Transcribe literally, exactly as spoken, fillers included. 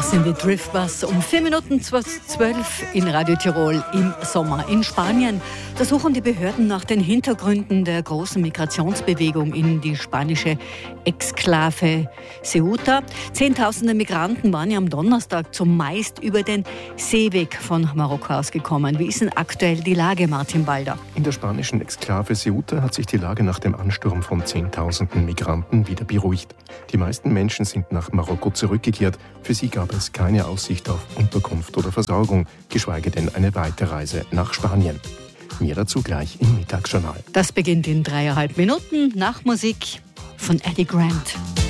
Das sind die Driftbus um vier Minuten zwölf in Radio Tirol im Sommer. In Spanien, da suchen die Behörden nach den Hintergründen der großen Migrationsbewegung in die spanische Exklave Ceuta. Zehntausende Migranten waren ja am Donnerstag zumeist über den Seeweg von Marokko ausgekommen. Wie ist denn aktuell die Lage, Martin Balder? In der spanischen Exklave Ceuta hat sich die Lage nach dem Ansturm von Zehntausenden Migranten wieder beruhigt. Die meisten Menschen sind nach Marokko zurückgekehrt. Für sie gab es keine Aussicht auf Unterkunft oder Versorgung, geschweige denn eine Weiterreise nach Spanien. Mehr dazu gleich im Mittagsjournal. Das beginnt in dreieinhalb Minuten nach Musik von Eddie Grant.